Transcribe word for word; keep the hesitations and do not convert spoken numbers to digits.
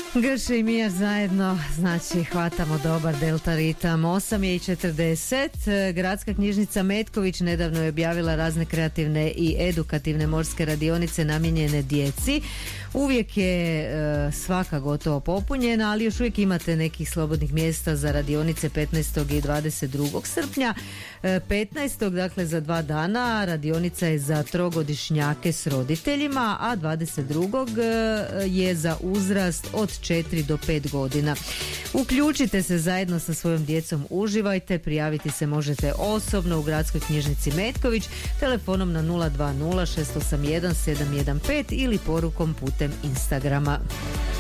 Grše i Mija zajedno, znači hvatamo dobar delta ritam. osam je i četrdeset. Gradska knjižnica Metković nedavno je objavila razne kreativne i edukativne morske radionice namijenjene djeci. Uvijek je e, svaka gotovo popunjena, ali još uvijek imate nekih slobodnih mjesta za radionice petnaestog i dvadeset drugog srpnja. E, petnaestog dakle za dva dana, radionica je za trogodišnjake s roditeljima, a dvadeset drugog je za uzrast od četiri do pet godina. Uključite se zajedno sa svojom djecom, uživajte, prijaviti se možete osobno u Gradskoj knjižnici Metković telefonom na nula dva nula šest osam jedan sedam jedan pet ili porukom putem Instagrama.